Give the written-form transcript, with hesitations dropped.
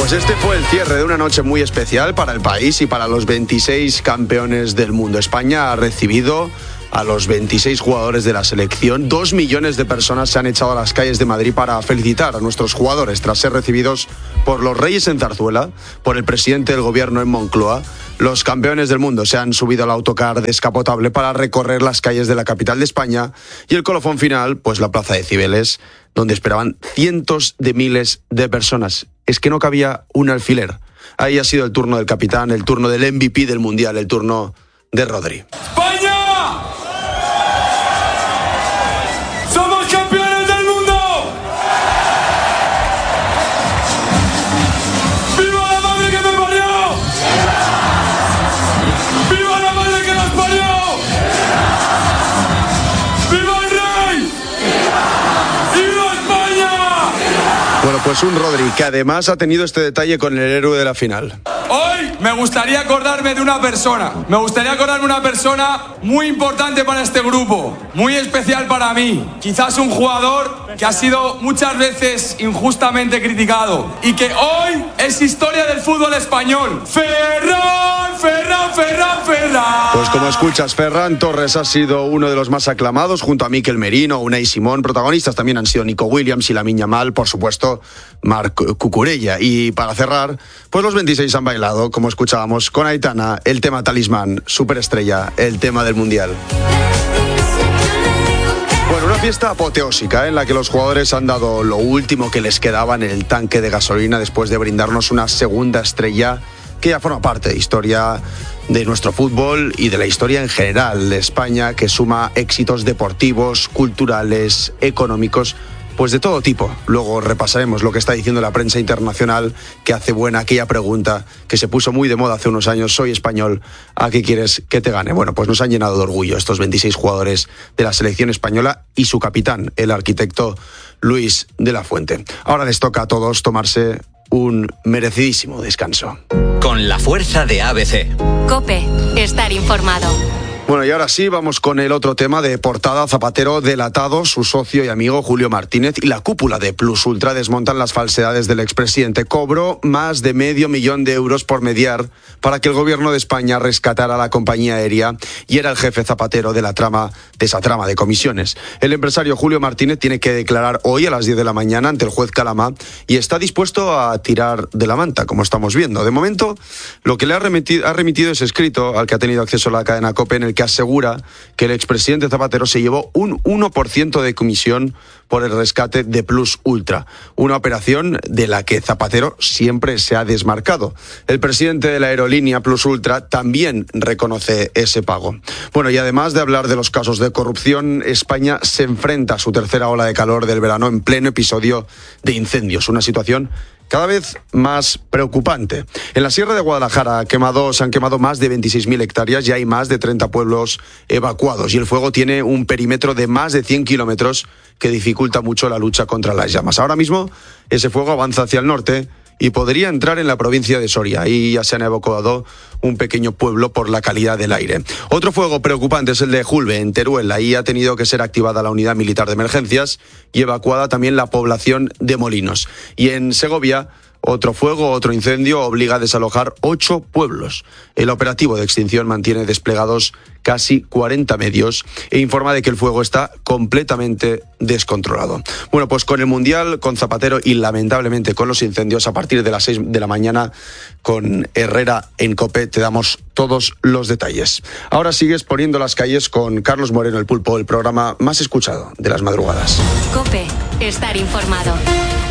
Pues este fue el cierre de una noche muy especial para el país y para los 26 campeones del mundo. España ha recibido a los 26 jugadores de la selección. 2 millones de personas se han echado a las calles de Madrid para felicitar a nuestros jugadores tras ser recibidos por los Reyes en Zarzuela, por el presidente del gobierno en Moncloa. Los campeones del mundo se han subido al autocar descapotable para recorrer las calles de la capital de España y el colofón final, pues la plaza de Cibeles, donde esperaban cientos de miles de personas. Es que no cabía un alfiler. Ahí ha sido el turno del capitán, el turno del MVP del Mundial, el turno de Rodri. ¡España! ¡Somos campeones del mundo! ¡Viva la madre que me parió! ¡Viva la madre que nos parió! ¡Viva el rey! ¡Viva España! Bueno, pues un Rodri que además ha tenido este detalle con el héroe de la final. Hoy me gustaría acordarme de una persona. Me gustaría acordarme de una persona muy importante para este grupo, muy especial para mí. Quizás un jugador que ha sido muchas veces injustamente criticado y que hoy es historia del fútbol español. Ferran, Ferran, Ferran, Ferran. Pues como escuchas, Ferran Torres ha sido uno de los más aclamados junto a Mikel Merino, Unai Simón. Protagonistas también han sido Nico Williams y Lamine Yamal, por supuesto, Marc Cucurella. Y para cerrar, pues los 26 han bailado, como escuchábamos, con Aitana, el tema talismán, superestrella, el tema del Mundial. Bueno, una fiesta apoteósica en la que los jugadores han dado lo último que les quedaba en el tanque de gasolina después de brindarnos una segunda estrella que ya forma parte de historia de nuestro fútbol y de la historia en general de España, que suma éxitos deportivos, culturales, económicos, pues de todo tipo. Luego repasaremos lo que está diciendo la prensa internacional, que hace buena aquella pregunta que se puso muy de moda hace unos años: soy español, ¿a qué quieres que te gane? Bueno, pues nos han llenado de orgullo estos 26 jugadores de la selección española y su capitán, el arquitecto Luis de la Fuente. Ahora les toca a todos tomarse un merecidísimo descanso. Con la fuerza de ABC. COPE, estar informado. Bueno, y ahora sí, vamos con el otro tema de portada. Zapatero delatado, su socio y amigo Julio Martínez y la cúpula de Plus Ultra desmontan las falsedades del expresidente. Cobró más de $500,000 de euros por mediar para que el gobierno de España rescatara a la compañía aérea y era el jefe Zapatero de esa trama de comisiones. El empresario Julio Martínez tiene que declarar hoy a las 10 de la mañana ante el juez Calamá y está dispuesto a tirar de la manta, como estamos viendo. De momento, lo que le ha remitido es escrito al que ha tenido acceso a la cadena COPE, en el que asegura que el expresidente Zapatero se llevó un 1% de comisión por el rescate de Plus Ultra, una operación de la que Zapatero siempre se ha desmarcado. El presidente de la aerolínea Plus Ultra también reconoce ese pago. Bueno, y además de hablar de los casos de corrupción, España se enfrenta a su tercera ola de calor del verano en pleno episodio de incendios, una situación cada vez más preocupante. En la Sierra de Guadalajara se han quemado más de 26.000 hectáreas y hay más de 30 pueblos evacuados. Y el fuego tiene un perímetro de más de 100 kilómetros que dificulta mucho la lucha contra las llamas. Ahora mismo ese fuego avanza hacia el norte y podría entrar en la provincia de Soria. Ahí ya se han evacuado un pequeño pueblo por la calidad del aire. Otro fuego preocupante es el de Julbe, en Teruel. Ahí ha tenido que ser activada la unidad militar de emergencias y evacuada también la población de Molinos. Y en Segovia, otro fuego, otro incendio, obliga a desalojar 8 pueblos. El operativo de extinción mantiene desplegados casi 40 medios e informa de que el fuego está completamente descontrolado. Bueno, pues con el Mundial, con Zapatero y lamentablemente con los incendios, a partir de las 6 de la mañana con Herrera en COPE te damos todos los detalles. Ahora sigues poniendo las calles con Carlos Moreno, el Pulpo, el programa más escuchado de las madrugadas. COPE, estar informado.